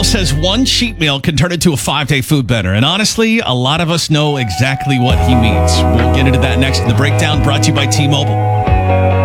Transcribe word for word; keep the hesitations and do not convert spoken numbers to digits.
says one cheat meal can turn into a five-day food bender. And honestly, a lot of us know exactly what he means. We'll get into that next in the breakdown, brought to you by T-Mobile.